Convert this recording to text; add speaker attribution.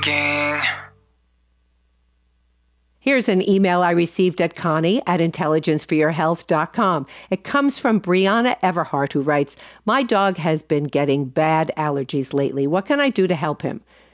Speaker 1: Thinking.
Speaker 2: Here's an email I received at Connie@intelligenceforyourhealth.com. It comes from Brianna Everhart, who writes, "My dog has been getting bad allergies lately. What can I do to help him?"